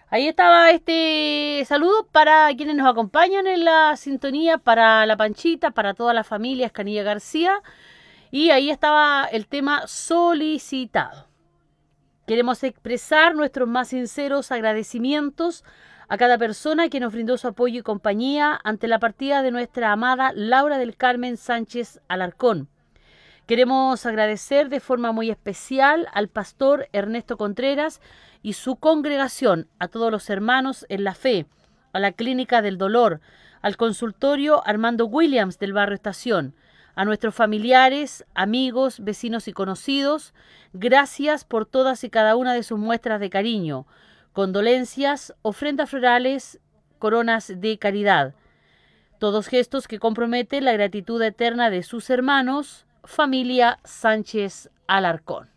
Ahí estaba este saludo para quienes nos acompañan en la sintonía, para la Panchita, para toda la familia Escanilla García. Y ahí estaba el tema solicitado. Queremos expresar nuestros más sinceros agradecimientos a cada persona que nos brindó su apoyo y compañía ante la partida de nuestra amada Laura del Carmen Sánchez Alarcón. Queremos agradecer de forma muy especial al pastor Ernesto Contreras y su congregación, a todos los hermanos en la fe, a la Clínica del Dolor, al consultorio Armando Williams del barrio Estación, a nuestros familiares, amigos, vecinos y conocidos. Gracias por todas y cada una de sus muestras de cariño, condolencias, ofrendas florales, coronas de caridad. Todos gestos que comprometen la gratitud eterna de sus hermanos, familia Sánchez Alarcón.